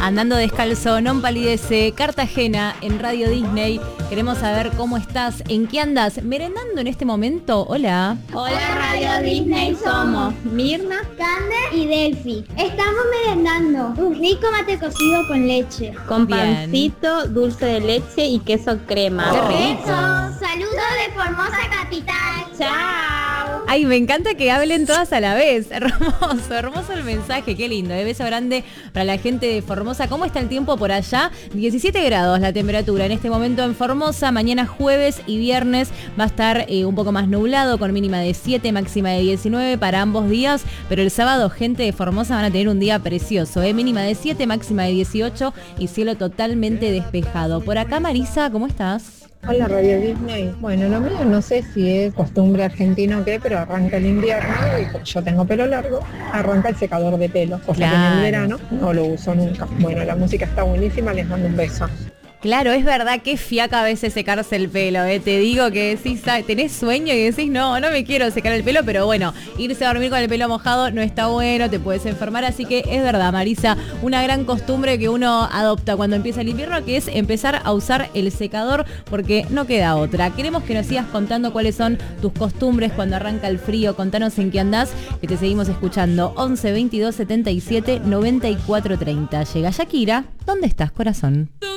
Andando Descalzo, Non Palidece, Cartagena, en Radio Disney. Queremos saber cómo estás, en qué andas, merendando en este momento. Hola. Hola Radio Disney, somos Mirna, Cande y Delphi. Estamos merendando un rico mate cocido con leche. Con Bien. pancito, dulce de leche y queso crema. ¡Qué rico! Saludos de Formosa Capital. ¡Chao! Ay, me encanta que hablen todas a la vez. Hermoso, hermoso el mensaje, qué lindo. Beso grande para la gente de Formosa. ¿Cómo está el tiempo por allá? 17 grados la temperatura en este momento en Formosa. Mañana jueves y viernes va a estar un poco más nublado, con mínima de 7, máxima de 19 para ambos días. Pero el sábado, gente de Formosa, van a tener un día precioso, mínima de 7, máxima de 18 y cielo totalmente despejado. Por acá, Marisa, ¿cómo estás? Hola Radio Disney. Bueno, lo mío no sé si es costumbre argentina o qué, pero arranca el invierno y como yo tengo pelo largo, arranca el secador de pelo, cosa que en Claro. el verano no lo uso nunca. Bueno, la música está buenísima, les mando un beso. Claro, es verdad que fiaca a veces secarse el pelo, Te digo que decís, tenés sueño y decís, no me quiero secar el pelo, pero bueno, irse a dormir con el pelo mojado no está bueno, te puedes enfermar, así que es verdad, Marisa, una gran costumbre que uno adopta cuando empieza el invierno, que es empezar a usar el secador, porque no queda otra. Queremos que nos sigas contando cuáles son tus costumbres cuando arranca el frío, contanos en qué andás, que te seguimos escuchando. 11 22 77 94 30. Llega Shakira, ¿dónde estás, corazón?